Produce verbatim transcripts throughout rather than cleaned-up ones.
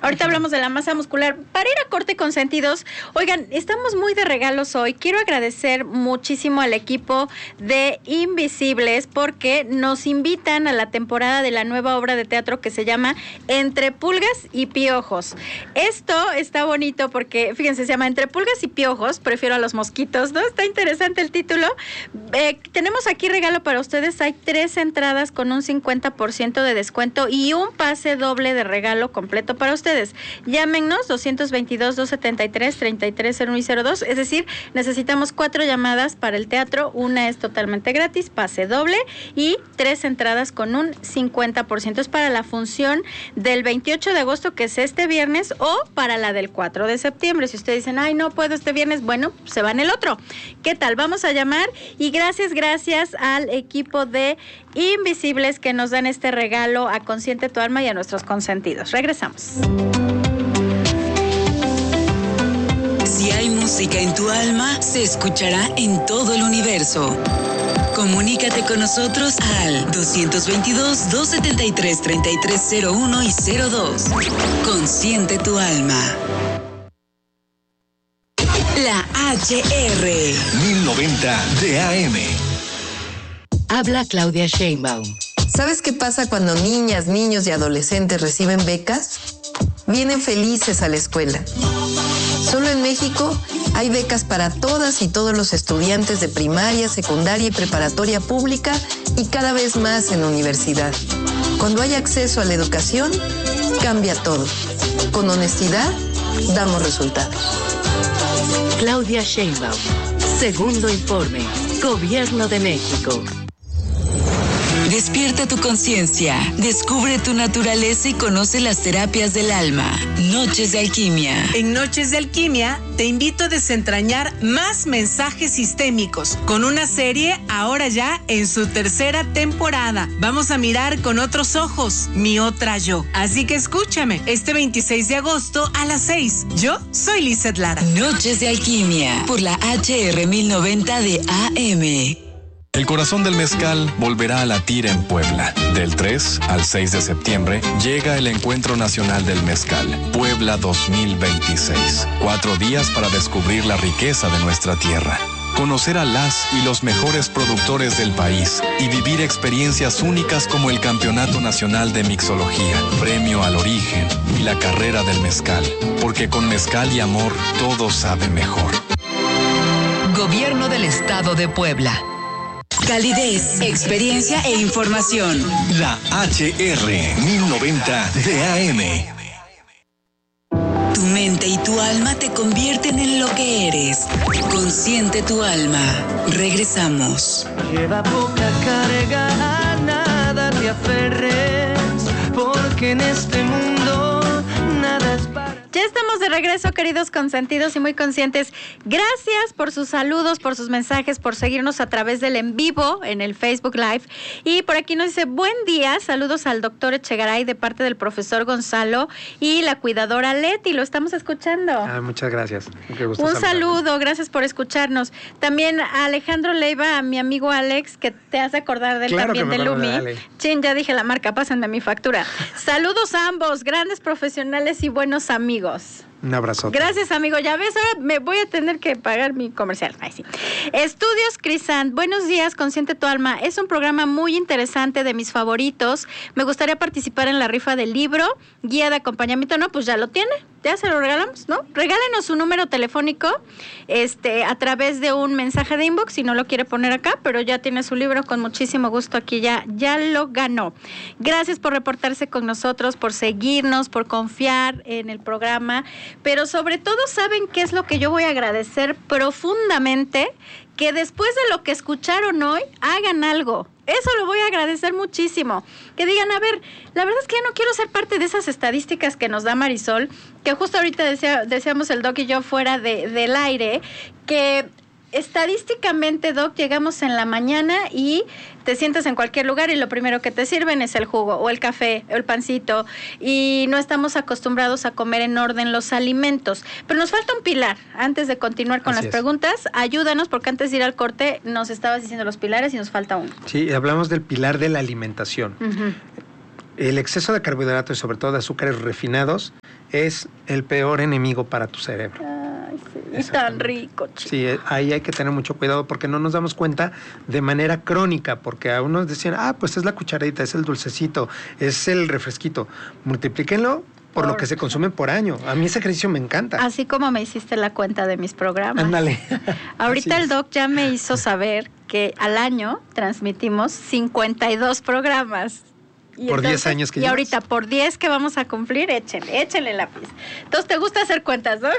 Ahorita hablamos de la masa muscular. Para ir a corte, consentidos, oigan, estamos muy de regalos hoy. Quiero agradecer muchísimo al equipo de Invisibles porque nos invitan a la temporada de la nueva obra de teatro que se llama Entre Pulgas y Piojos. Esto está bonito porque, fíjense, se llama Entre Pulgas y Piojos, prefiero a los mosquitos, ¿no? Está interesante el título. Eh, tenemos aquí regalo para ustedes. Hay tres entradas con un cincuenta por ciento de descuento y un pase doble de regalo completo para ustedes. Llámenos doscientos veintidós, doscientos setenta y tres, treinta y tres cero uno y cero dos, es decir, necesitamos cuatro llamadas para el teatro, una es totalmente gratis, pase doble y tres entradas con un cincuenta por ciento. Es para la función del veintiocho de agosto, que es este viernes, o para la del cuatro de septiembre. Si ustedes dicen, ay, no puedo este viernes, bueno, se va en el otro. ¿Qué tal? Vamos a llamar y gracias, gracias al equipo de Invisibles que nos dan este regalo a Consiente tu Alma y a nuestros consentidos. Regresamos. Si hay música en tu alma, se escuchará en todo el universo. Comunícate con nosotros al doscientos veintidós, doscientos setenta y tres, treinta y tres cero uno y cero dos. Consiente tu alma. La H R mil noventa de A M. Habla Claudia Sheinbaum. ¿Sabes qué pasa cuando niñas, niños y adolescentes reciben becas? Vienen felices a la escuela. Solo en México hay becas para todas y todos los estudiantes de primaria, secundaria y preparatoria pública y cada vez más en universidad. Cuando hay acceso a la educación, cambia todo. Con honestidad, damos resultados. Claudia Sheinbaum. Segundo informe. Gobierno de México. Despierta tu conciencia, descubre tu naturaleza y conoce las terapias del alma. Noches de Alquimia. En Noches de Alquimia te invito a desentrañar más mensajes sistémicos con una serie ahora ya en su tercera temporada. Vamos a mirar con otros ojos, mi otra yo. Así que escúchame, este veintiséis de agosto a las seis. Yo soy Lizeth Lara. Noches de Alquimia por la H R mil noventa de A M. El corazón del mezcal volverá a latir en Puebla. Del tres al seis de septiembre llega el Encuentro Nacional del Mezcal, Puebla dos mil veintiséis. Cuatro días para descubrir la riqueza de nuestra tierra, conocer a las y los mejores productores del país y vivir experiencias únicas como el Campeonato Nacional de Mixología, Premio al Origen y la Carrera del Mezcal. Porque con mezcal y amor todo sabe mejor. Gobierno del Estado de Puebla. Calidez, experiencia e información. La H R mil noventa de A M. Tu mente y tu alma te convierten en lo que eres. Consiente tu alma. Regresamos. Lleva poca carga, a nada te aferres, porque en este mundo nada es para... Ya estamos de regreso, queridos consentidos y muy conscientes. Gracias por sus saludos, por sus mensajes, por seguirnos a través del en vivo en el Facebook Live. Y por aquí nos dice, buen día, saludos al doctor Echegaray de parte del profesor Gonzalo y la cuidadora Leti. Lo estamos escuchando. Ah, muchas gracias. Qué gusto Un saludarles. saludo, gracias por escucharnos. También a Alejandro Leiva, a mi amigo Alex, que te hace acordar de él Claro también, que me de acuerdo Lumi. de Ale. Chin, ya dije la marca, pásenme mi factura. Saludos a ambos, grandes profesionales y buenos amigos. Un abrazo. Gracias, amigo. Ya ves, ahora me voy a tener que pagar mi comercial. Ay, sí. Estudios Crisant. Buenos días, Consiente tu Alma. Es un programa muy interesante, de mis favoritos. Me gustaría participar en la rifa del libro, guía de acompañamiento. No, pues ya lo tiene. Ya se lo regalamos, ¿no? Regálenos su número telefónico este, a través de un mensaje de inbox, si no lo quiere poner acá, pero ya tiene su libro con muchísimo gusto aquí, ya, ya lo ganó. Gracias por reportarse con nosotros, por seguirnos, por confiar en el programa, pero sobre todo, ¿saben qué es lo que yo voy a agradecer profundamente? Que después de lo que escucharon hoy, hagan algo. Eso lo voy a agradecer muchísimo. Que digan, a ver, la verdad es que ya no quiero ser parte de esas estadísticas que nos da Marisol, que justo ahorita decía, decíamos el Doc y yo fuera de, del aire, que estadísticamente, Doc, llegamos en la mañana y te sientas en cualquier lugar y lo primero que te sirven es el jugo o el café o el pancito y no estamos acostumbrados a comer en orden los alimentos. Pero nos falta un pilar. Antes de continuar con Así las es. preguntas, ayúdanos porque antes de ir al corte nos estabas diciendo los pilares y nos falta uno. Sí, hablamos del pilar de la alimentación. Uh-huh. el exceso de carbohidratos y sobre todo de azúcares refinados es el peor enemigo para tu cerebro. Ay, sí. Y tan rico, chico. Sí, ahí hay que tener mucho cuidado porque no nos damos cuenta de manera crónica, porque a unos decían, ah, pues es la cucharadita, es el dulcecito, es el refresquito. Multiplíquenlo por, por lo que se consume por año. A mí ese ejercicio me encanta. Así como me hiciste la cuenta de mis programas. Ándale. Ahorita el doc ya me hizo saber que al año transmitimos cincuenta y dos programas. Y por entonces, diez años que Y llevas. ahorita por diez que vamos a cumplir, échenle, échenle lápiz. Entonces, ¿te gusta hacer cuentas, no?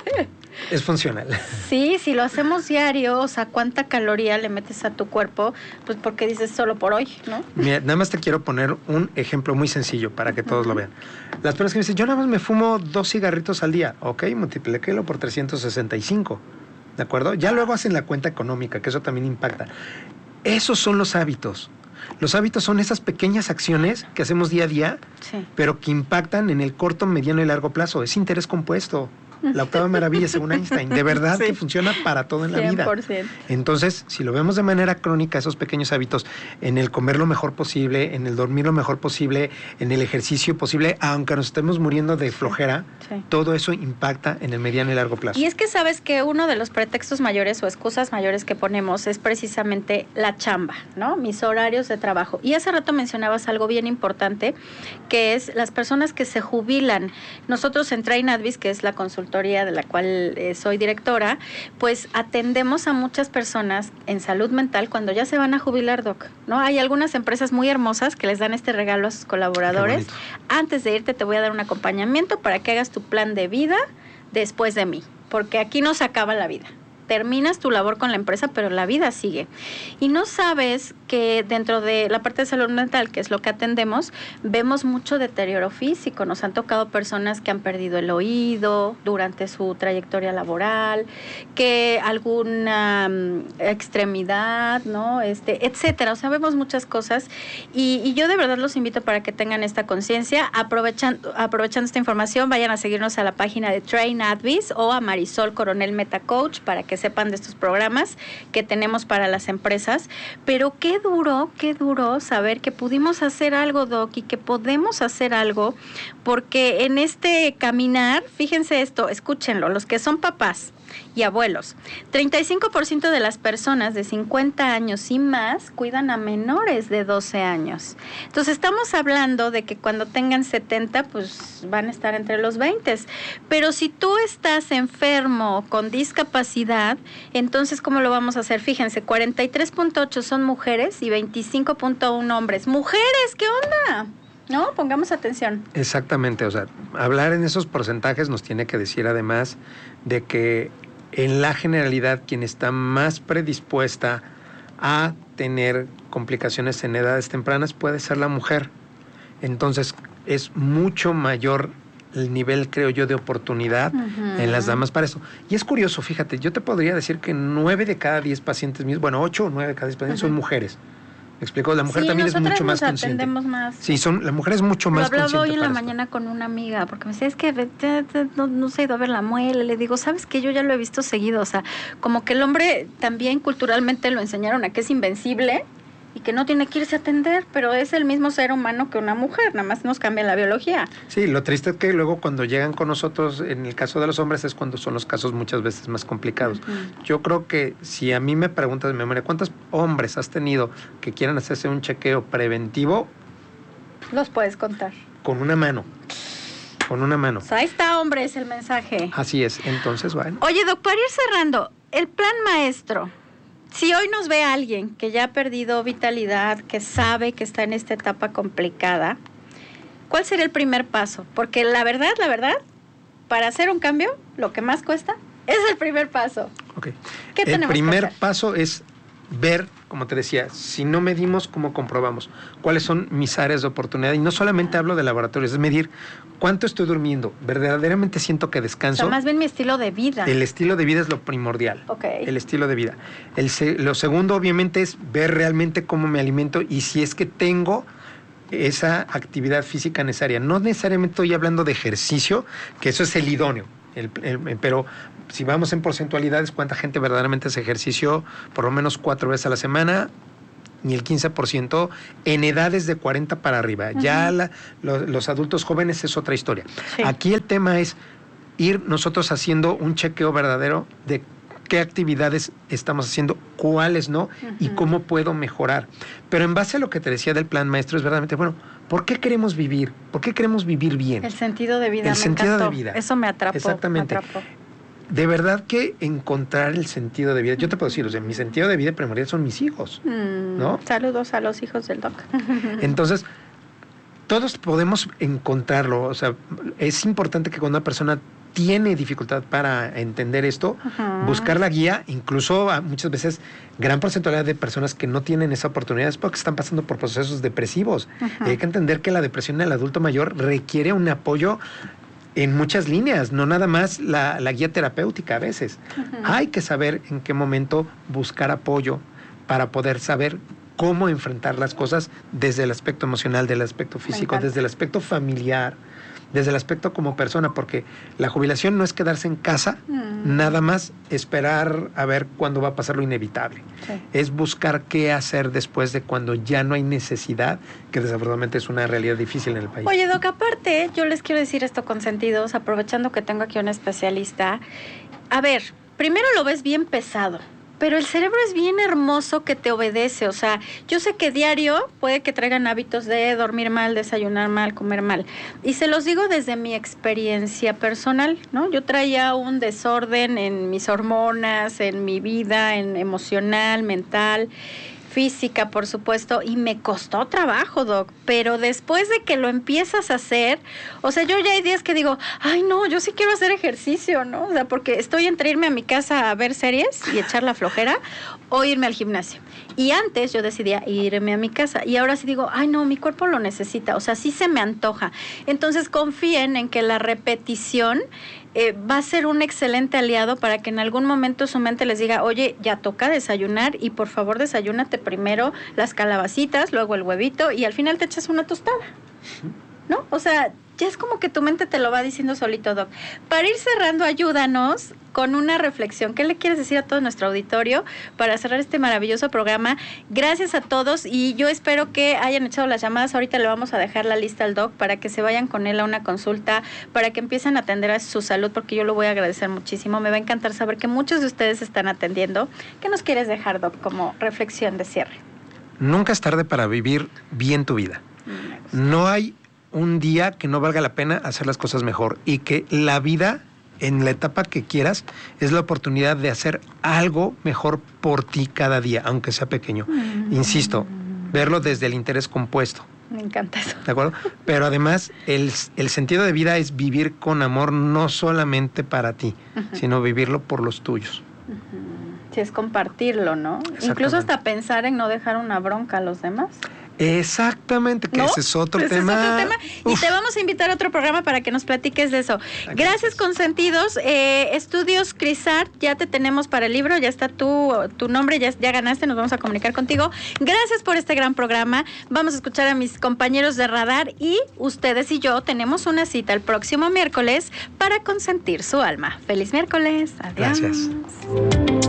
Es funcional. Sí, si lo hacemos diario, o sea, ¿cuánta caloría le metes a tu cuerpo? Pues porque dices solo por hoy, ¿no? Mira, nada más te quiero poner un ejemplo muy sencillo para que todos uh-huh. lo vean. Las personas que me dicen, yo nada más me fumo dos cigarritos al día. Ok, multiplíquelo por trescientos sesenta y cinco. ¿De acuerdo? Ya luego hacen la cuenta económica, que eso también impacta. Esos son los hábitos. Los hábitos son esas pequeñas acciones que hacemos día a día, sí. pero que impactan en el corto, mediano y largo plazo. Es interés compuesto. La octava maravilla, según Einstein. De verdad sí. que funciona para todo en la cien vida. por ciento. Entonces, si lo vemos de manera crónica, esos pequeños hábitos, en el comer lo mejor posible, en el dormir lo mejor posible, en el ejercicio posible, aunque nos estemos muriendo de flojera, sí. Sí. todo eso impacta en el mediano y largo plazo. Y es que sabes que uno de los pretextos mayores o excusas mayores que ponemos es precisamente la chamba, ¿no? Mis horarios de trabajo. Y hace rato mencionabas algo bien importante, que es las personas que se jubilan. Nosotros en Train Advis, que es la consultoría de la cual eh, soy directora, pues atendemos a muchas personas en salud mental cuando ya se van a jubilar, doc, ¿no? Hay algunas empresas muy hermosas que les dan este regalo a sus colaboradores. Antes de irte te voy a dar un acompañamiento para que hagas tu plan de vida después de mí, porque aquí no se acaba la vida. Terminas tu labor con la empresa, pero la vida sigue. Y no sabes que dentro de la parte de salud mental, que es lo que atendemos, vemos mucho deterioro físico. Nos han tocado personas que han perdido el oído durante su trayectoria laboral, que alguna um, extremidad, ¿no? Este, etcétera. O sea, vemos muchas cosas. Y, y yo de verdad los invito para que tengan esta conciencia. Aprovechando, aprovechando esta información, vayan a seguirnos a la página de Train Advis o a Marisol Coronel Meta Coach para que sepan de estos programas que tenemos para las empresas. Pero qué duro, qué duro saber que pudimos hacer algo, doc, y que podemos hacer algo, porque en este caminar, fíjense esto, escúchenlo, los que son papás y abuelos, treinta y cinco por ciento de las personas de cincuenta años y más cuidan a menores de doce años. Entonces estamos hablando de que cuando tengan setenta, pues van a estar entre los veinte. Pero si tú estás enfermo con discapacidad, entonces ¿cómo lo vamos a hacer? Fíjense, cuarenta y tres punto ocho son mujeres y veinticinco punto uno hombres. ¡Mujeres! ¿Qué onda? ¿No? Pongamos atención. Exactamente, o sea, hablar en esos porcentajes nos tiene que decir además de que en la generalidad quien está más predispuesta a tener complicaciones en edades tempranas puede ser la mujer. Entonces es mucho mayor el nivel, creo yo, de oportunidad uh-huh. en las damas para eso. Y es curioso, fíjate, yo te podría decir que nueve de cada diez pacientes míos, bueno, ocho o nueve de cada diez pacientes uh-huh. son mujeres. ¿Me explico? La mujer sí, también es mucho más consciente. Más. Sí, son, la mujer es mucho más consciente. Lo hablaba hoy en la esto. mañana con una amiga, porque me decía, es que te, te, no, no se ha ido a ver la muela. Le digo, ¿sabes qué? Yo ya lo he visto seguido. O sea, como que el hombre también culturalmente lo enseñaron a que es invencible y que no tiene que irse a atender, pero es el mismo ser humano que una mujer, nada más nos cambia la biología. Sí, lo triste es que luego cuando llegan con nosotros, en el caso de los hombres, es cuando son los casos muchas veces más complicados. Uh-huh. Yo creo que si a mí me preguntas de memoria, ¿cuántos hombres has tenido que quieran hacerse un chequeo preventivo? Los puedes contar. Con una mano. Con una mano. O sea, ahí está, hombre, es el mensaje. Así es, entonces, bueno. Oye, doc, para ir cerrando, el plan maestro. Si hoy nos ve alguien que ya ha perdido vitalidad, que sabe que está en esta etapa complicada, ¿cuál sería el primer paso? Porque la verdad, la verdad, para hacer un cambio, lo que más cuesta es el primer paso. Okay. ¿Qué tenemos El primer que hacer? paso es ver, como te decía, si no medimos, ¿cómo comprobamos? ¿Cuáles son mis áreas de oportunidad? Y no solamente hablo de laboratorios, es medir cuánto estoy durmiendo. ¿Verdaderamente siento que descanso? O sea, más bien mi estilo de vida. El estilo de vida es lo primordial. Okay. El estilo de vida. El se- lo segundo, obviamente, es ver realmente cómo me alimento y si es que tengo esa actividad física necesaria. No necesariamente estoy hablando de ejercicio, que eso es el idóneo. El, el, pero si vamos en porcentualidades, cuánta gente verdaderamente hace ejercicio por lo menos cuatro veces a la semana, ni el quince por ciento en edades de cuarenta para arriba. Uh-huh. Ya la, lo, los adultos jóvenes es otra historia. Sí. Aquí el tema es ir nosotros haciendo un chequeo verdadero de qué actividades estamos haciendo, cuáles no, uh-huh. y cómo puedo mejorar. Pero en base a lo que te decía del plan maestro, es verdaderamente, bueno, ¿por qué queremos vivir? ¿Por qué queremos vivir bien? El sentido de vida. El me sentido encantó. de vida. Eso me atrapó. Exactamente. Me atrapó. De verdad que encontrar el sentido de vida, yo te puedo decir, o sea, mi sentido de vida primordial son mis hijos, mm, ¿no? Saludos a los hijos del doc. Entonces, todos podemos encontrarlo, o sea, es importante que cuando una persona tiene dificultad para entender esto, uh-huh. buscar la guía, incluso muchas veces gran porcentaje de personas que no tienen esa oportunidad es porque están pasando por procesos depresivos. Uh-huh. Hay que entender que la depresión en el adulto mayor requiere un apoyo en muchas líneas, no nada más la, la guía terapéutica a veces. Uh-huh. Hay que saber en qué momento buscar apoyo para poder saber cómo enfrentar las cosas desde el aspecto emocional, del aspecto físico, desde el aspecto familiar, desde el aspecto como persona, porque la jubilación no es quedarse en casa, mm. nada más esperar a ver cuándo va a pasar lo inevitable. Sí. Es buscar qué hacer después de cuando ya no hay necesidad, que desafortunadamente es una realidad difícil en el país. Oye, Doc, aparte, yo les quiero decir esto con sentidos, aprovechando que tengo aquí un especialista. A ver, primero lo ves bien pesado, pero el cerebro es bien hermoso que te obedece. O sea, yo sé que diario puede que traigan hábitos de dormir mal, desayunar mal, comer mal. Y se los digo desde mi experiencia personal, ¿no? Yo traía un desorden en mis hormonas, en mi vida, en emocional, mental, física, por supuesto, y me costó trabajo, Doc, pero después de que lo empiezas a hacer, o sea, yo ya hay días que digo, ay, no, yo sí quiero hacer ejercicio, ¿no? O sea, porque estoy entre irme a mi casa a ver series y echar la flojera o irme al gimnasio. Y antes yo decidía irme a mi casa y ahora sí digo, ay, no, mi cuerpo lo necesita, o sea, sí se me antoja. Entonces confíen en que la repetición Eh, va a ser un excelente aliado para que en algún momento su mente les diga, oye, ya toca desayunar y por favor desayúnate primero las calabacitas, luego el huevito y al final te echas una tostada, ¿no? O sea, ya es como que tu mente te lo va diciendo solito, Doc. Para ir cerrando, ayúdanos con una reflexión. ¿Qué le quieres decir a todo nuestro auditorio para cerrar este maravilloso programa? Gracias a todos y yo espero que hayan echado las llamadas. Ahorita le vamos a dejar la lista al Doc para que se vayan con él a una consulta, para que empiecen a atender a su salud, porque yo lo voy a agradecer muchísimo. Me va a encantar saber que muchos de ustedes están atendiendo. ¿Qué nos quieres dejar, Doc, como reflexión de cierre? Nunca es tarde para vivir bien tu vida. No hay un día que no valga la pena hacer las cosas mejor y que la vida, en la etapa que quieras, es la oportunidad de hacer algo mejor por ti cada día, aunque sea pequeño. Mm. Insisto, verlo desde el interés compuesto. Me encanta eso. ¿De acuerdo? Pero además, el, el sentido de vida es vivir con amor no solamente para ti, uh-huh. sino vivirlo por los tuyos. Uh-huh. Sí, es compartirlo, ¿no? Incluso hasta pensar en no dejar una bronca a los demás. Exactamente, que ¿no? ese es otro ese tema. Es otro tema. Y te vamos a invitar a otro programa para que nos platiques de eso. Gracias, Gracias consentidos. Eh, Estudios Crisart, ya te tenemos para el libro, ya está tu, tu nombre, ya, ya ganaste, nos vamos a comunicar contigo. Gracias por este gran programa. Vamos a escuchar a mis compañeros de Radar y ustedes y yo tenemos una cita el próximo miércoles para consentir su alma. Feliz miércoles. Adiós. Gracias.